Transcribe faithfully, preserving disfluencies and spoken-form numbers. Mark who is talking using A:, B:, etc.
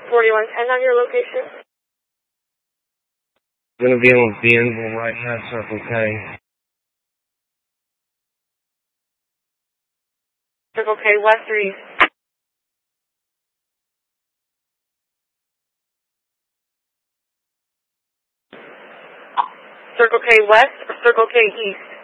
A: forty-one ten on your location.
B: Gonna be on Bienville right now, Circle K.
A: Circle K west or east? Circle K west or Circle K east?